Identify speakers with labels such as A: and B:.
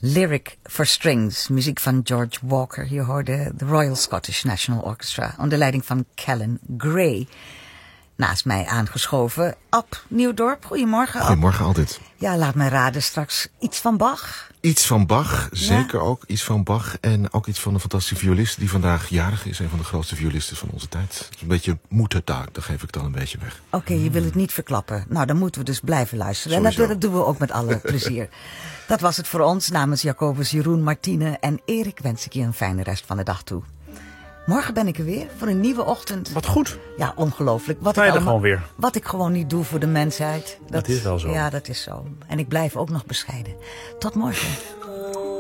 A: Lyric for Strings, muziek van George Walker. Je hoorde de Royal Scottish National Orchestra onder leiding van Callan Gray. Naast mij aangeschoven, Ab Nieuwdorp. Goedemorgen, Ab.
B: Goedemorgen, altijd.
A: Ja, laat me raden, straks iets van Bach.
B: Iets van Bach, zeker ook iets van Bach. En ook iets van een fantastische violist die vandaag jarig is. Een van de grootste violisten van onze tijd. Het is een beetje moedertaak, dan geef ik het dan een beetje weg.
A: Oké, je wil het niet verklappen. Nou, dan moeten we dus blijven luisteren.
B: Sowieso.
A: En dat doen we ook met alle plezier. Dat was het voor ons. Namens Jacobus, Jeroen, Martine en Erik wens ik je een fijne rest van de dag toe. Morgen ben ik er weer voor een nieuwe ochtend.
C: Wat goed.
A: Ja, ongelooflijk.
C: Gewoon weer.
A: Wat ik gewoon niet doe voor de mensheid.
C: Dat is wel zo.
A: Ja, dat is zo. En ik blijf ook nog bescheiden. Tot morgen.